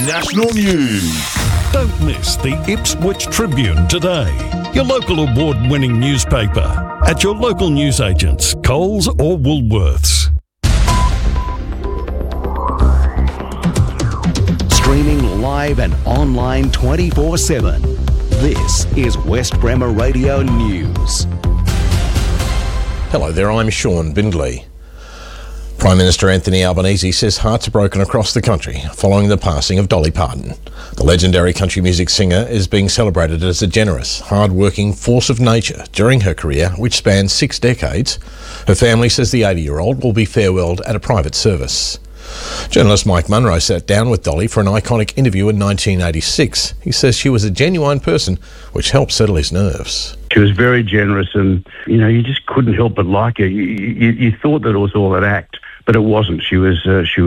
National News. Don't miss the Ipswich Tribune today, your local award-winning newspaper, at your local newsagents, Coles or Woolworths. Streaming live and online 24/7. This is West Bremer Radio News. Hello there, I'm Sean Bindley. Prime Minister Anthony Albanese says hearts are broken across the country following the passing of Dolly Parton. The legendary country music singer is being celebrated as a generous, hard-working force of nature during her career, which spans 6 decades. Her family says the 80-year-old will be farewelled at a private service. Journalist Mike Munro sat down with Dolly for an iconic interview in 1986. He says she was a genuine person, which helped settle his nerves. She was very generous and, you just couldn't help but like her. You thought that it was all an act, but it wasn't. She was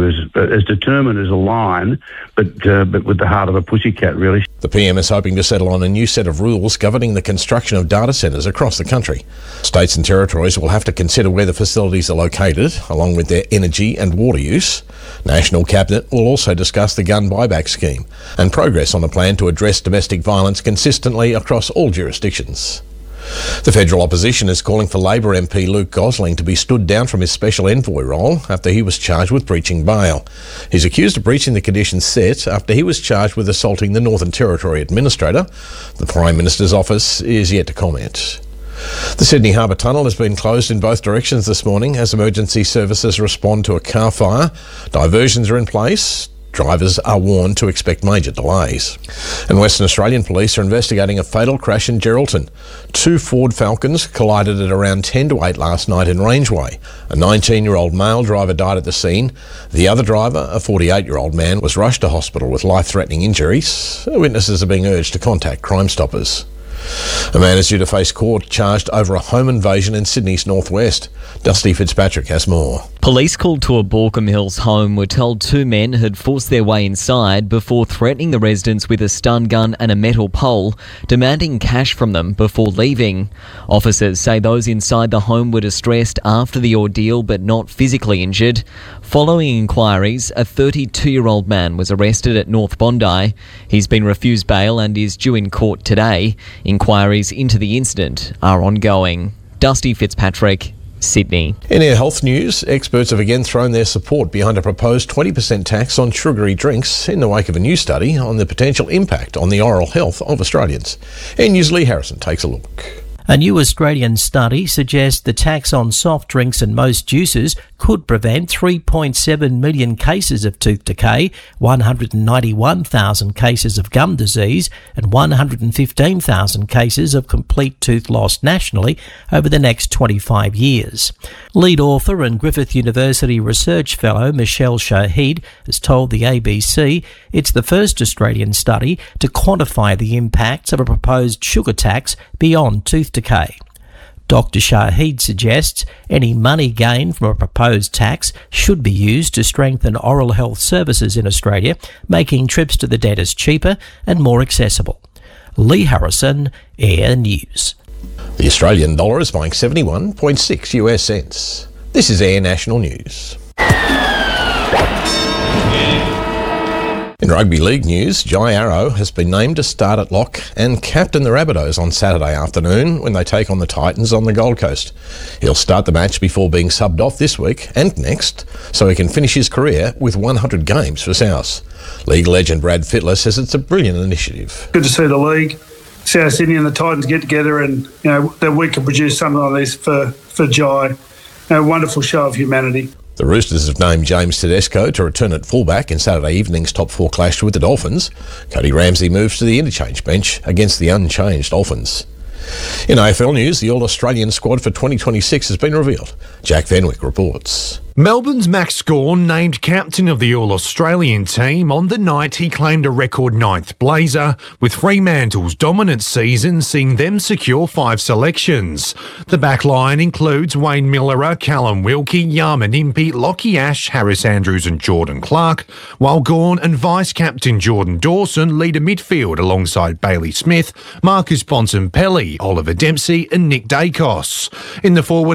as determined as a lion, but with the heart of a pussycat, really. The PM is hoping to settle on a new set of rules governing the construction of data centres across the country. States and territories will have to consider where the facilities are located, along with their energy and water use. National Cabinet will also discuss the gun buyback scheme and progress on a plan to address domestic violence consistently across all jurisdictions. The federal opposition is calling for Labor MP Luke Gosling to be stood down from his special envoy role after he was charged with breaching bail. He's accused of breaching the conditions set after he was charged with assaulting the Northern Territory Administrator. The Prime Minister's office is yet to comment. The Sydney Harbour Tunnel has been closed in both directions this morning as emergency services respond to a car fire. Diversions are in place. Drivers are warned to expect major delays. And Western Australian police are investigating a fatal crash in Geraldton. 2 Ford Falcons collided at around 10 to 8 last night in Rangeway. A 19-year-old male driver died at the scene. The other driver, a 48-year-old man, was rushed to hospital with life-threatening injuries. Witnesses are being urged to contact Crime Stoppers. A man is due to face court charged over a home invasion in Sydney's northwest. Dusty Fitzpatrick has more. Police called to a Borkham Hills home were told 2 men had forced their way inside before threatening the residents with a stun gun and a metal pole, demanding cash from them before leaving. Officers say those inside the home were distressed after the ordeal but not physically injured. Following inquiries, a 32-year-old man was arrested at North Bondi. He's been refused bail and is due in court today. Inquiries into the incident are ongoing. Dusty Fitzpatrick, Sydney. In our health news, experts have again thrown their support behind a proposed 20% tax on sugary drinks in the wake of a new study on the potential impact on the oral health of Australians. News Lee Harrison takes a look. A new Australian study suggests the tax on soft drinks and most juices could prevent 3.7 million cases of tooth decay, 191,000 cases of gum disease and 115,000 cases of complete tooth loss nationally over the next 25 years. Lead author and Griffith University Research Fellow Michelle Shahid has told the ABC it's the first Australian study to quantify the impacts of a proposed sugar tax beyond tooth decay. Dr. Shahid suggests any money gained from a proposed tax should be used to strengthen oral health services in Australia, making trips to the dentist cheaper and more accessible. Lee Harrison, Air News. The Australian dollar is buying 71.6 US cents. This is Air National News. In rugby league news, Jai Arrow has been named to start at lock and captain the Rabbitohs on Saturday afternoon when they take on the Titans on the Gold Coast. He'll start the match before being subbed off this week and next, so he can finish his career with 100 games for South. League legend Brad Fittler says it's a brilliant initiative. Good to see the league, South Sydney and the Titans get together and, that we can produce something like this for Jai. A wonderful show of humanity. The Roosters have named James Tedesco to return at fullback in Saturday evening's top 4 clash with the Dolphins. Cody Ramsey moves to the interchange bench against the unchanged Dolphins. In AFL news, the All-Australian squad for 2026 has been revealed. Jack Fenwick reports. Melbourne's Max Gawn named captain of the All-Australian team. On the night, he claimed a record 9th blazer, with Fremantle's dominant season seeing them secure 5 selections. The backline includes Wayne Millerer, Callum Wilkie, Yarman Impey, Lockie Ash, Harris Andrews and Jordan Clark, while Gawn and vice-captain Jordan Dawson lead a midfield alongside Bailey Smith, Marcus Bontempelli, Oliver Dempsey and Nick Dacos. In the forward